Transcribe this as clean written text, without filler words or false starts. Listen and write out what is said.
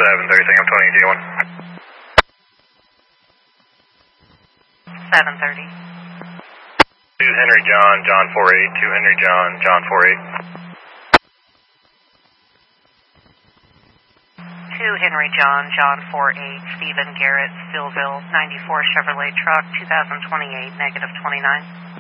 730, I'm 20 G1. 730. 2 Henry John, John 48, 2 Henry John, John 48. 2 Henry John, John 48, Stephen Garrett, Stillville, 94 Chevrolet truck, 2028, negative 29.